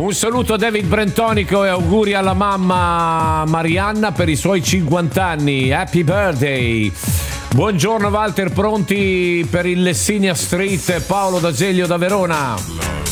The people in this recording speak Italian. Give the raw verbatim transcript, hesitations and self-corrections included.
Un saluto a David Brentonico e auguri alla mamma Marianna per i suoi cinquanta anni. Happy birthday. Buongiorno Walter, pronti per il Lessinia Street? Paolo D'Azeglio da Verona.